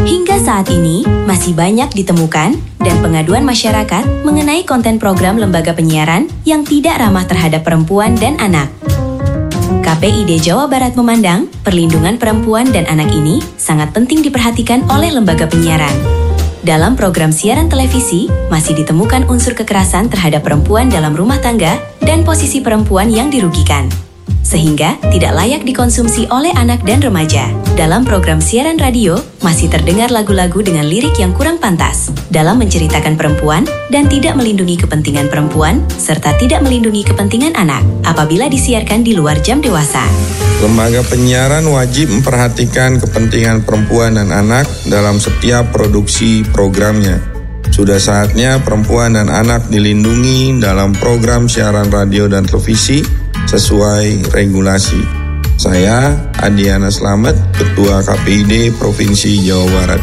Hingga saat ini, masih banyak ditemukan dan pengaduan masyarakat mengenai konten program lembaga penyiaran yang tidak ramah terhadap perempuan dan anak. KPID Jawa Barat memandang perlindungan perempuan dan anak ini sangat penting diperhatikan oleh lembaga penyiaran. Dalam program siaran televisi, masih ditemukan unsur kekerasan terhadap perempuan dalam rumah tangga dan posisi perempuan yang dirugikan, sehingga tidak layak dikonsumsi oleh anak dan remaja. Dalam program siaran radio, masih terdengar lagu-lagu dengan lirik yang kurang pantas dalam menceritakan perempuan dan tidak melindungi kepentingan perempuan, serta tidak melindungi kepentingan anak apabila disiarkan di luar jam dewasa. Lembaga penyiaran wajib memperhatikan kepentingan perempuan dan anak dalam setiap produksi programnya. Sudah saatnya perempuan dan anak dilindungi dalam program siaran radio dan televisi sesuai regulasi. Saya Adiana Slamet, Ketua KPID Provinsi Jawa Barat.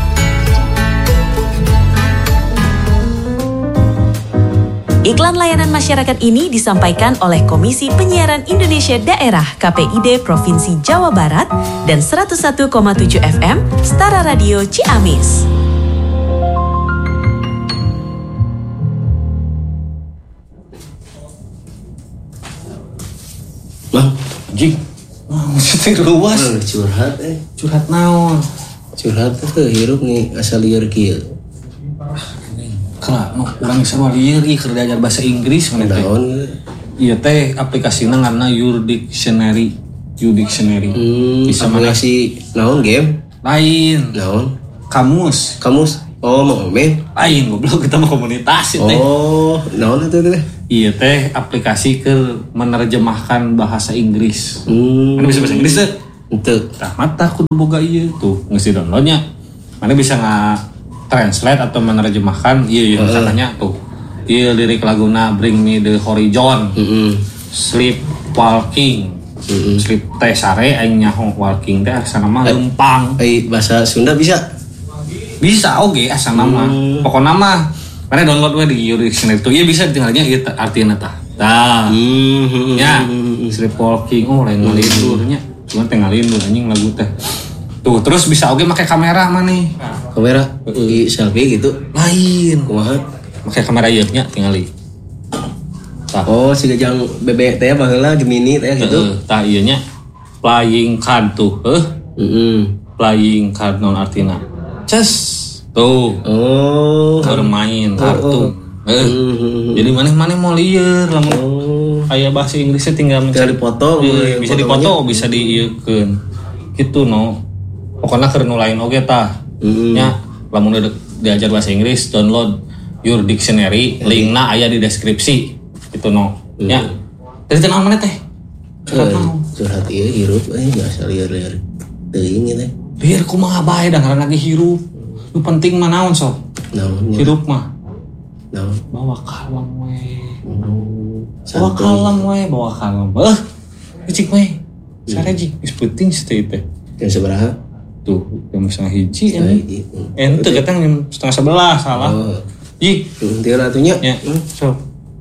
Iklan layanan masyarakat ini disampaikan oleh Komisi Penyiaran Indonesia Daerah KPID Provinsi Jawa Barat dan 101,7 FM Setara Radio Ciamis. Bang, Jing, mesti ruas. curhat Curhat naon? curhat tuh hirup nih asal liar kieu. Kelak, urang bisa lieur ieu keur diajar bahasa Inggris mana teh. Naon? Ieu teh aplikasina ngaranna YouDictionary. Bisa mana aplikasi naon game? lain. Naon? Kamus. Oh, mau main? Lain goblok kita mah komunitas teh. Oh, naon itu teh? Iya teh aplikasi ke menerjemahkan bahasa Inggris. Mana bisa bahasa Inggris teh? Itu. Tah mata kudu boga ieu tuh ngeusi downloadnya. Mana bisa translate atau menerjemahkan iya katanya tuh. Ieu lirik laguna Bring Me the Horizon. Sleepwalking. Sleep teh sare aing nyaho walking teh asana mah lempang. Bahasa Sunda bisa? Bisa oge asana mah. Pokona mah mana download we di YouDictionary itu. Iya bisa ditinggalnya ieu artina tah. Tah. Ya. Sleepwalking lain ngalindurnya. Cuma teh ngalindur anjing lagu teh. Tuh, terus bisa oge make kamera maneh. Kamera di selfie gitu. Lain. Kumaha? Make kamera ieu nya tingali. Tah. Oh, si gajang bebek teh baheula Gemini teh gitu. Tah ieu nya playing card tuh. Playing card non artina. Ces. Tuh. Oh. Bermain kartu. Jadi maneh mau lieur lamun aya bahasa Inggrisnya tinggal mencari foto, bisa dipoto, bisa diieukeun. Kitu no. Pokona keur nu lain oge tah. Nya lamun diajar bahasa Inggris download YouDictionary, linkna aya di deskripsi. Kitu no. Nya. Dari teh naon maneh teh? Curhat ieu hirup biasa lieur-lieur teuing teh. Lieur kumaha bae da ngaranna ge hirup. Nu penting mah naon sok? Naon? Hirup mah. Naon? Bawa kalem we. Bawa kalem. Cik we. Sare jing geus penting teh teh. Jam sabaraha? Tuh, jam 10:30 ini. Ente katang jam 10:30 salah. Ih, dia ratunya. Ya, sok.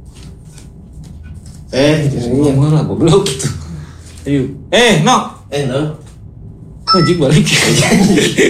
Ini lah goblok tuh. Ayo. No. No. Jik balik.